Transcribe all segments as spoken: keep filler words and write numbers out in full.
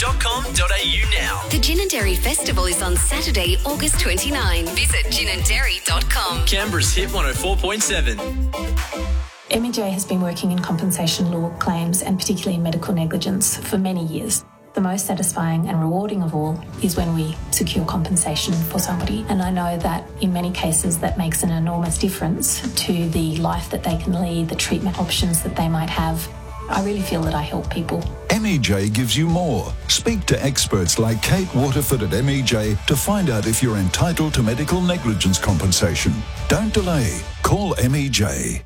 dot com dot a u now. The Gin and Dairy Festival is on Saturday, August twenty-ninth. Visit gin and dairy dot com. Canberra's Hit one oh four point seven. M E J has been working in compensation law claims and particularly medical negligence for many years. The most satisfying and rewarding of all is when we secure compensation for somebody. And I know that in many cases that makes an enormous difference to the life that they can lead, the treatment options that they might have. I really feel that I help people. M E J gives you more. Speak to experts like Kate Waterford at M E J to find out if you're entitled to medical negligence compensation. Don't delay. Call M E J.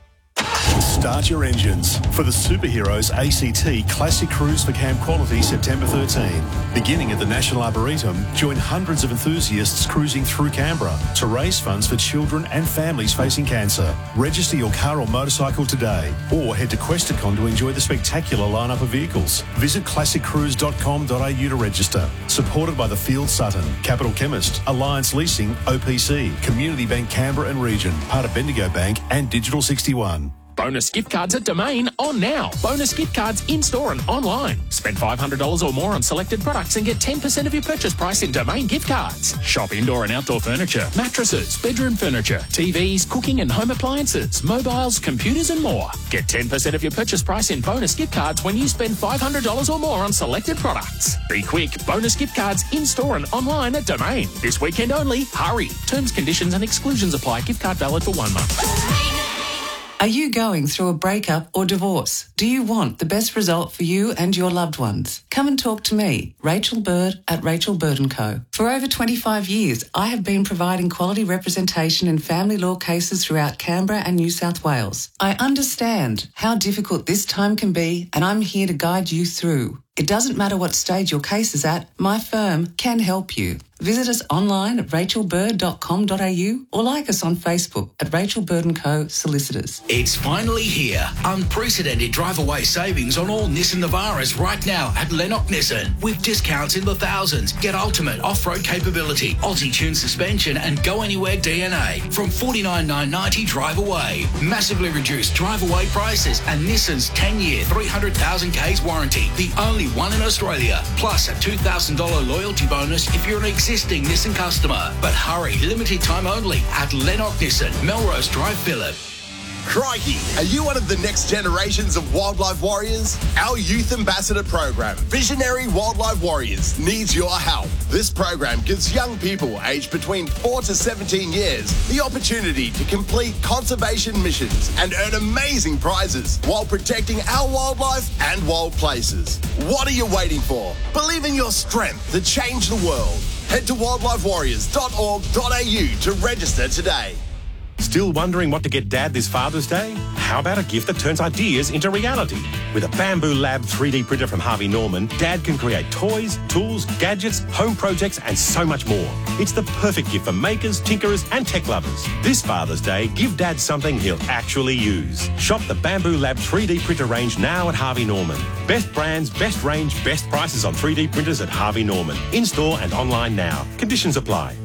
Start your engines for the Superheroes A C T Classic Cruise for Camp Quality September thirteenth. Beginning at the National Arboretum, join hundreds of enthusiasts cruising through Canberra to raise funds for children and families facing cancer. Register your car or motorcycle today or head to Questacon to enjoy the spectacular lineup of vehicles. Visit classic cruise dot com dot a u to register. Supported by the Field Sutton, Capital Chemist, Alliance Leasing, O P C, Community Bank Canberra and Region, part of Bendigo Bank and Digital sixty-one. Bonus gift cards at Domain on now. Bonus gift cards in-store and online. Spend five hundred dollars or more on selected products and get ten percent of your purchase price in Domain gift cards. Shop indoor and outdoor furniture, mattresses, bedroom furniture, T Vs, cooking and home appliances, mobiles, computers and more. Get ten percent of your purchase price in bonus gift cards when you spend five hundred dollars or more on selected products. Be quick. Bonus gift cards in-store and online at Domain. This weekend only. Hurry. Terms, conditions and exclusions apply. Gift card valid for one month. Are you going through a breakup or divorce? Do you want the best result for you and your loved ones? Come and talk to me, Rachel Bird at Rachel Bird and Co. For over twenty-five years, I have been providing quality representation in family law cases throughout Canberra and New South Wales. I understand how difficult this time can be, and I'm here to guide you through. It doesn't matter what stage your case is at, my firm can help you. Visit us online at rachel bird dot com dot a u or like us on Facebook at Rachel Bird and Co. Solicitors. It's finally here. Unprecedented drive-away savings on all Nissan Navaras right now at Lennox Nissan. With discounts in the thousands. Get ultimate off-road capability, Aussie-tuned suspension and go-anywhere D N A from forty-nine thousand nine hundred ninety dollars drive away. Massively reduced drive-away prices and Nissan's ten-year, three hundred thousand k's warranty. The only one in Australia. Plus a two thousand dollars loyalty bonus if you're an existing Nissan customer. But hurry, limited time only at Lennox Nissan, Melrose Drive, Phillip. Crikey, are you one of the next generations of wildlife warriors? Our Youth Ambassador program, Visionary Wildlife Warriors, needs your help. This program gives young people aged between four to seventeen years the opportunity to complete conservation missions and earn amazing prizes while protecting our wildlife and wild places. What are you waiting for? Believe in your strength to change the world. Head to wildlife warriors dot org dot a u to register today. Still wondering what to get Dad this Father's Day? How about a gift that turns ideas into reality? With a Bamboo Lab three D printer from Harvey Norman, Dad can create toys, tools, gadgets, home projects and so much more. It's the perfect gift for makers, tinkerers and tech lovers. This Father's Day, give Dad something he'll actually use. Shop the Bamboo Lab three D printer range now at Harvey Norman. Best brands, best range, best prices on three D printers at Harvey Norman. In-store and online now. Conditions apply.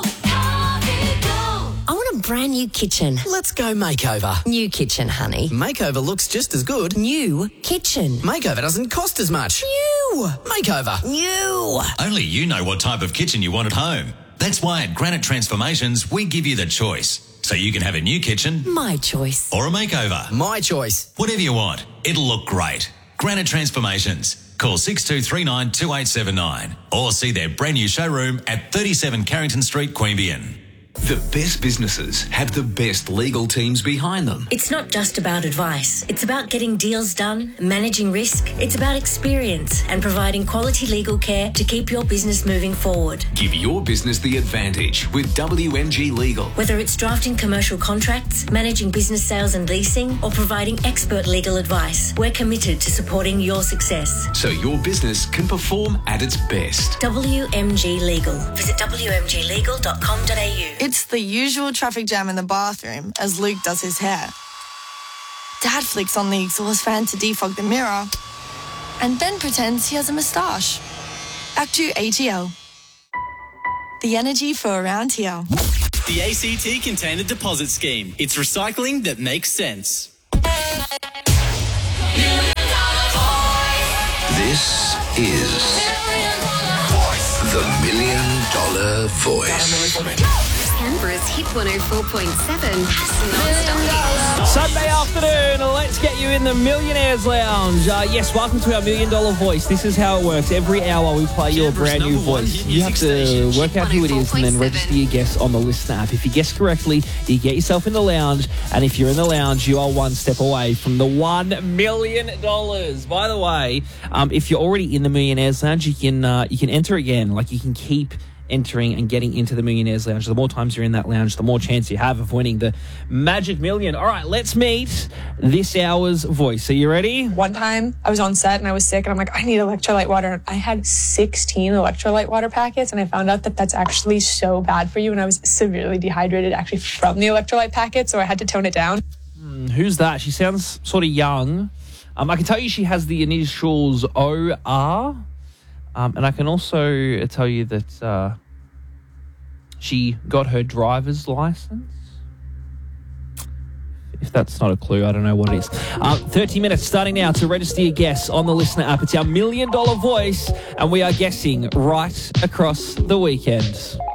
Brand new kitchen. Let's go makeover. New kitchen, honey. Makeover looks just as good. New kitchen. Makeover doesn't cost as much. New. Makeover. New. Only you know what type of kitchen you want at home. That's why at Granite Transformations, we give you the choice. So you can have a new kitchen. My choice. Or a makeover. My choice. Whatever you want. It'll look great. Granite Transformations. Call six two three nine, two eight seven nine or see their brand new showroom at thirty-seven Carrington Street, Queanbeyan. The best businesses have the best legal teams behind them. It's not just about advice. It's about getting deals done, managing risk. It's about experience and providing quality legal care to keep your business moving forward. Give your business the advantage with W M G Legal. Whether it's drafting commercial contracts, managing business sales and leasing, or providing expert legal advice, we're committed to supporting your success. So your business can perform at its best. W M G Legal. Visit w m g legal dot com dot a u. It's the usual traffic jam in the bathroom as Luke does his hair. Dad flicks on the exhaust fan to defog the mirror and then pretends he has a moustache. Back to A T L. The energy for around here. The A C T Container Deposit Scheme. It's recycling that makes sense. This is dollar voice. Canberra's Hit one oh four point seven. Non-stop hits. Sunday afternoon, let's get you in the Millionaires Lounge. Uh, yes, welcome to our Million Dollar Voice. This is how it works. Every hour we play your brand new voice. You have to work out who it is and then register your guess on the Listener app. If you guess correctly, you get yourself in the lounge. And if you're in the lounge, you are one step away from the one million dollars. By the way, um, if you're already in the Millionaires Lounge, you can uh, you can enter again. Like, you can keep entering and getting into the Millionaires Lounge. The more times you're in that lounge, the more chance you have of winning the magic million. All right, let's meet this hour's voice. Are you ready? One time I was on set and I was sick and I'm like, I need electrolyte water. I had sixteen electrolyte water packets and I found out that that's actually so bad for you, and I was severely dehydrated actually from the electrolyte packet, so I had to tone it down. Hmm, who's that? She sounds sort of young. Um, I can tell you she has the initials O R. Um, and I can also tell you that uh, she got her driver's license. If that's not a clue, I don't know what it is. Uh, thirty minutes starting now to register your guess on the Listener app. It's our million dollar voice, and we are guessing right across the weekend.